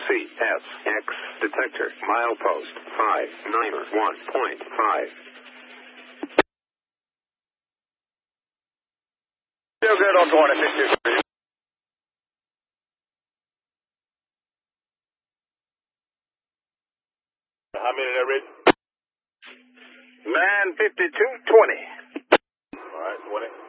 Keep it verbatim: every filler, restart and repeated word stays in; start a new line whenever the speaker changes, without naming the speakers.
C S X detector milepost five nine one point five.
Still good on twenty-fifth Street. How many did I read? nine fifty-two twenty. All right, twenty.